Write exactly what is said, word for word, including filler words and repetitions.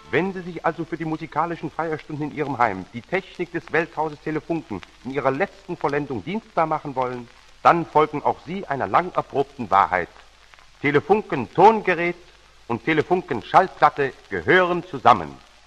Wenn Sie sich also für die musikalischen Feierstunden in Ihrem Heim die Technik des Welthauses Telefunken in ihrer letzten Vollendung dienstbar machen wollen, dann folgen auch Sie einer lang erprobten Wahrheit. Telefunken Tongerät und Telefunken Schallplatte gehören zusammen.